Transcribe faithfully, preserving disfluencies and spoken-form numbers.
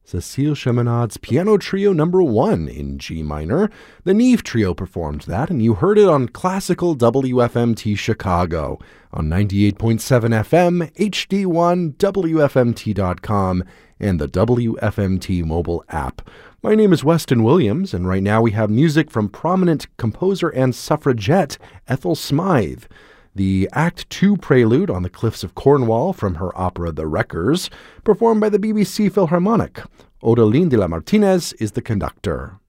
Cécile Chaminad's Piano Trio Number One in G minor. The Neve Trio performed that, and you heard it on Classical W F M T Chicago on ninety-eight point seven F M, H D one, W F M T dot com, and the W F M T mobile app. My name is Weston Williams, and right now we have music from prominent composer and suffragette Ethel Smythe. The Act Two prelude on the Cliffs of Cornwall from her opera The Wreckers, performed by the B B C Philharmonic. Odeline de la Martinez is the conductor.